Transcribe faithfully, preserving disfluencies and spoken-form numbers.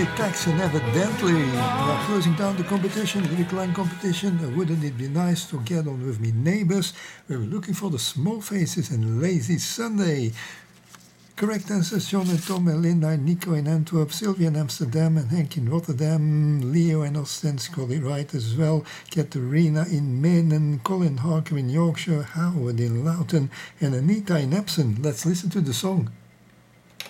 Shirley Jackson, evidently. We are closing down the competition, lyric line competition. Uh, wouldn't it be nice to get on with me neighbors? We were looking for the Small Faces and Lazy Sunday. Correct answers: John and Tom and Linda and Nico in Antwerp, Sylvia in Amsterdam and Henk in Rotterdam, Leo in Ostend, Scully Wright as well, Katerina in Maine, Colin Harker in Yorkshire, Howard in Loughton and Anita in Epsom. Let's listen to the song.